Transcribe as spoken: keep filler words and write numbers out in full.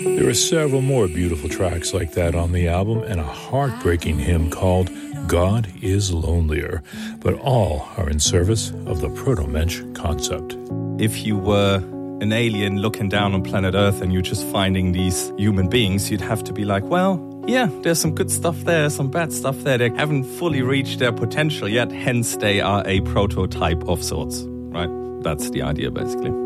There are several more beautiful tracks like that on the album and a heartbreaking hymn called God is Lonelier, but all are in service of the proto-mensch concept. If you were an alien looking down on planet Earth and you're just finding these human beings, you'd have to be like, well, yeah, there's some good stuff there, some bad stuff there. They haven't fully reached their potential yet, hence they are a prototype of sorts, right? That's the idea, basically.